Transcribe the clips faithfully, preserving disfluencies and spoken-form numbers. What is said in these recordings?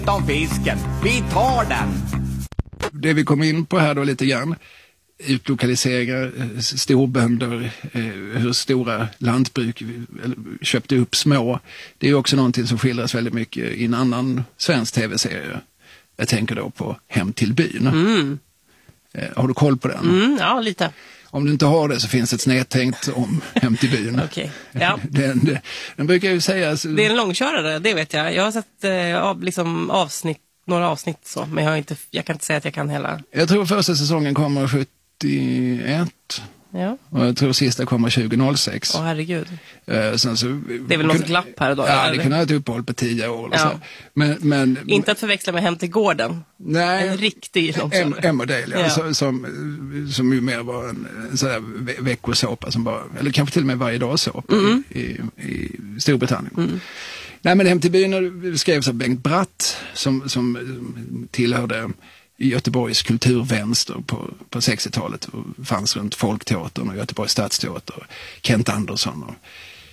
om fisken. Vi tar den. Det vi kom in på här då lite grann, utlokaliseringar, storbönder, hur stora lantbruk köpte upp små. Det är också någonting som skildras väldigt mycket i en annan svensk tv-serie. Jag tänker då på Hem till byn. Mm. Har du koll på den? Mm, ja, lite. Om du inte har det så finns ett snedtänkt om Hem till byn. Okej, ja. den, den, den brukar ju säga... Så... Det är en långkörare, det vet jag. Jag har sett eh, av, liksom avsnitt, några avsnitt så, men jag, har inte, jag kan inte säga att jag kan hela. Jag tror första säsongen kommer sjuttioett. Ja. Och jag tror sista kommer tjugo noll sex. Åh, herregud. Uh, sen så, det är väl något kun... glapp här då? Ja, eller? det kunde ha ett uppehåll på tio år. Ja. Så. Men, men, inte att förväxla med Hem till gården. Nej, en riktig långkörare. Emmerdale, ja, ja. som, som ju mer var en, en sån där ve- veckosåpa som bara, eller kanske till och med varje dag såpa mm. i, i, i Storbritannien. Mm. Nej, men Hem till byn skrevs av Bengt Bratt som, som tillhörde Göteborgs kulturvänster på, på sextiotalet och fanns runt Folkteatern och Göteborgs stadsteater, Kent Andersson och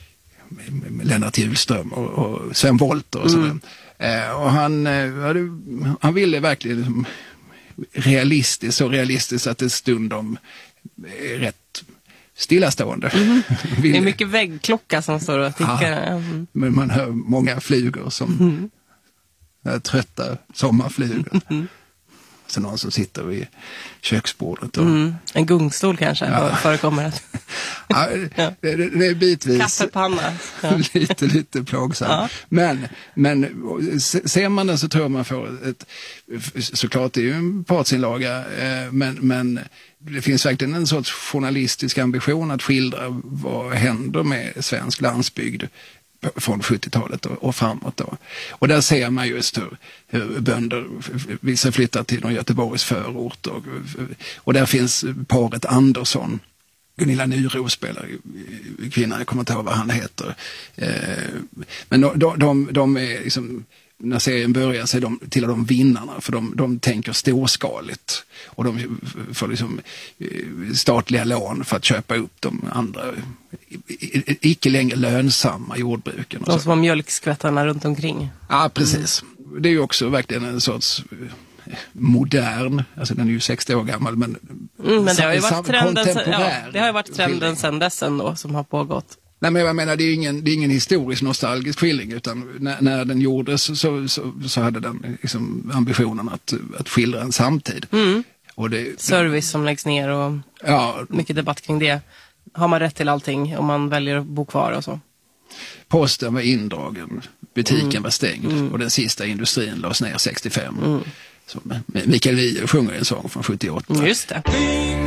Lennart Hjulström och, och Sven Wollter och sådär. Mm. Eh, och han, eh, han ville verkligen liksom, realistiskt, så realistiskt att det stundom är rätt stillastående. Mm. Det är mycket väggklocka som står och tickar. Mm. Men man hör många flugor som mm. trötta sommarflugor. Mm. Så någon som sitter vid köksbordet. Och... Mm. En gungstol kanske ja. förekommer. Ja, det, det, det är bitvis kaffepanna. Ja. lite, lite plågsamt. Ja. Men, men ser man den så tror man får ett, såklart det är ju en partsinlaga, men, men det finns verkligen en sorts journalistisk ambition att skildra vad händer med svensk landsbygd från sjuttiotalet och, och framåt då. Och där ser man just hur, hur bönder, vissa flyttar till någon Göteborgs förort och, och där finns paret Andersson, Gunilla Nyro spelar kvinna, jag kommer inte ihåg vad han heter. Eh, men de, de, de, de är liksom, när serien börjar så är de till de vinnarna för de, de tänker storskaligt och de får liksom statliga lån för att köpa upp de andra icke längre lönsamma jordbruken. De som har mjölkskvättarna runt omkring. Ja, precis. Mm. Det är ju också verkligen en sorts modern, alltså den är ju sextio år gammal, men, mm, men det har ju varit trenden, ja, det har ju varit trenden sedan dess ändå som har pågått. Nej, men jag menar, det är ingen, det är ingen historisk nostalgisk skildring, utan när, när den gjordes så, så, så hade den liksom ambitionen att, att skildra en samtid. Mm. Och det, service som läggs ner och ja, mycket debatt kring det. Har man rätt till allting om man väljer att bo kvar och så? Posten var indragen, butiken mm. var stängd mm. och den sista industrin lades ner sextiofem. Mm. Så Mikael Wiehe sjunger en sång från sjuttioåtta. Just det.